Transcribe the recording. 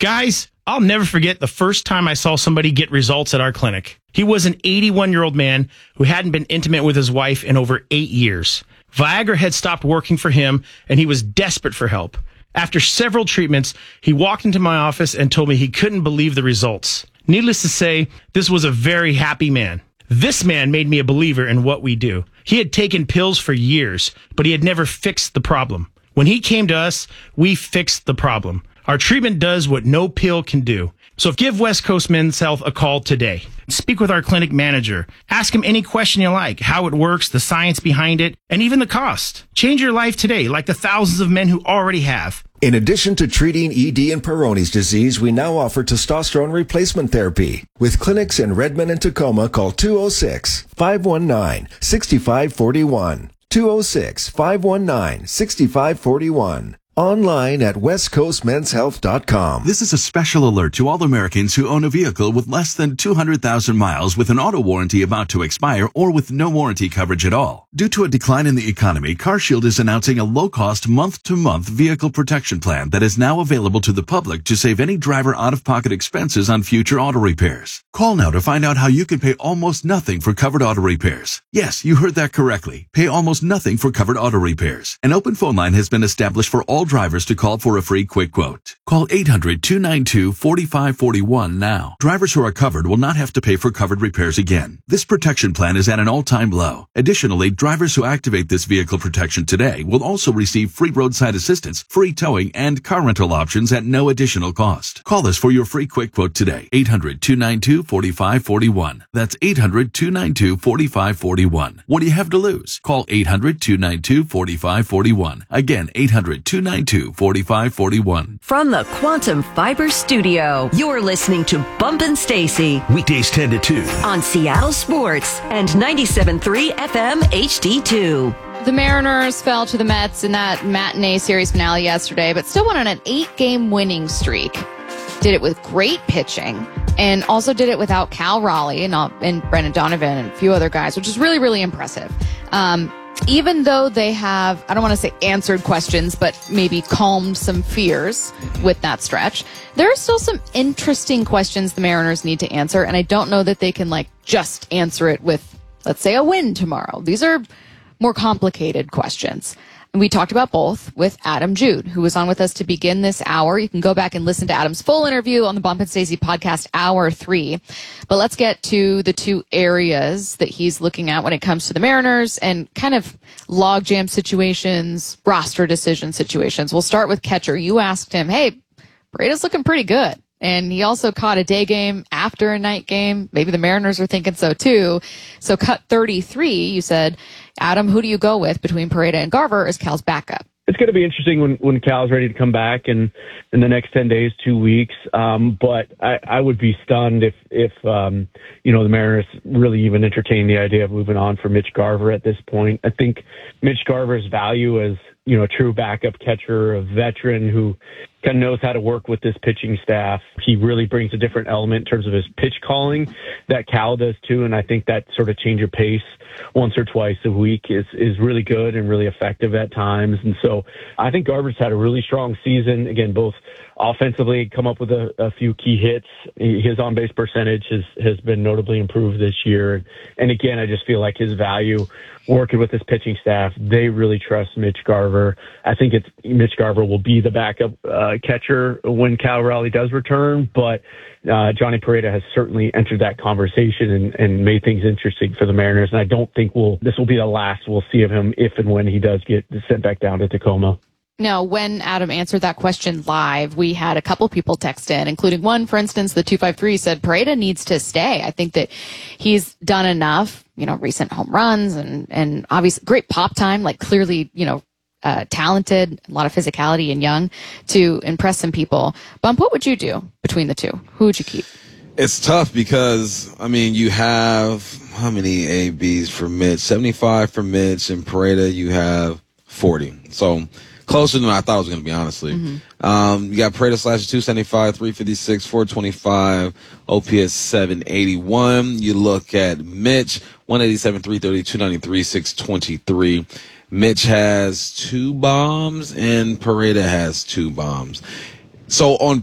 Guys, I'll never forget the first time I saw somebody get results at our clinic. He was an 81-year-old man who hadn't been intimate with his wife in over 8 years. Viagra had stopped working for him, and he was desperate for help. After several treatments, he walked into my office and told me he couldn't believe the results. Needless to say, this was a very happy man. This man made me a believer in what we do. He had taken pills for years, but he had never fixed the problem. When he came to us, we fixed the problem. Our treatment does what no pill can do. So give West Coast Men's Health a call today. Speak with our clinic manager. Ask him any question you like, how it works, the science behind it, and even the cost. Change your life today, like the thousands of men who already have. In addition to treating ED and Peyronie's disease, we now offer testosterone replacement therapy. With clinics in Redmond and Tacoma, call 206-519-6541. 206-519-6541. Online at westcoastmenshealth.com. This is a special alert to all Americans who own a vehicle with less than 200,000 miles with an auto warranty about to expire or with no warranty coverage at all. Due to a decline in the economy, CarShield is announcing a low-cost month-to-month vehicle protection plan that is now available to the public to save any driver out-of-pocket expenses on future auto repairs. Call now to find out how you can pay almost nothing for covered auto repairs. Yes, you heard that correctly. Pay almost nothing for covered auto repairs. An open phone line has been established for all drivers to call for a free quick quote. Call 800-292-4541 now. Drivers who are covered will not have to pay for covered repairs again. This protection plan is at an all-time low. Additionally, drivers who activate this vehicle protection today will also receive free roadside assistance, free towing, and car rental options at no additional cost. Call us for your free quick quote today. 800-292-4541. That's 800-292-4541. What do you have to lose? Call 800-292-4541. Again, 800-292-4541. From the Quantum Fiber Studio, you're listening to Bumpin' Stacy. Weekdays 10 to 2. On Seattle Sports and 97.3 FM HD2. The Mariners fell to the Mets in that matinee series finale yesterday, but still went on an 8-game winning streak. Did it with great pitching and also did it without Cal Raleigh and Brendan Donovan and a few other guys, which is really, really impressive. Even though they have, I don't want to say answered questions, but maybe calmed some fears with that stretch, there are still some interesting questions the Mariners need to answer, and I don't know that they can just answer it with, let's say, a win tomorrow. These are more complicated questions. And we talked about both with Adam Jude, who was on with us to begin this hour. You can go back and listen to Adam's full interview on the Bump and Stacey podcast, Hour 3. But let's get to the two areas that he's looking at when it comes to the Mariners and kind of logjam situations, roster decision situations. We'll start with catcher. You asked him, hey, Paredes looking pretty good. And he also caught a day game after a night game. Maybe the Mariners are thinking so too. So cut 33, you said, Adam, who do you go with between Pareda and Garver as Cal's backup? It's going to be interesting when Cal's ready to come back in the next 10 days, 2 weeks. But I would be stunned if the Mariners really even entertain the idea of moving on for Mitch Garver at this point. I think Mitch Garver's value as, a true backup catcher, a veteran who kind of knows how to work with this pitching staff. He really brings a different element in terms of his pitch calling that Cal does too. And I think that sort of change of pace once or twice a week is really good and really effective at times. And so I think Garver's had a really strong season. Again, both offensively, come up with a few key hits. His on-base percentage has been notably improved this year. And again, I just feel like his value working with his pitching staff, they really trust Mitch Garver. I think Mitch Garver will be the backup catcher when Cal Raleigh does return, but Johnny Pareda has certainly entered that conversation and made things interesting for the Mariners. And I don't think this will be the last we'll see of him if and when he does get sent back down to Tacoma. Now, when Adam answered that question live, we had a couple people text in, including one, for instance, the 253 said Pareda needs to stay. I think that he's done enough, recent home runs and obviously great pop time, clearly, talented, a lot of physicality and young to impress some people. Bump, what would you do between the two? Who would you keep? It's tough because, you have how many ABs for Mitch? 75 for Mitch, and Pareda you have 40. So closer than I thought it was going to be, honestly. Mm-hmm. You got Pareda slash 275, 356, 425, OPS 781. You look at Mitch, 187, 330, 293, 623. Mitch has 2 bombs and Pareda has 2 bombs. So on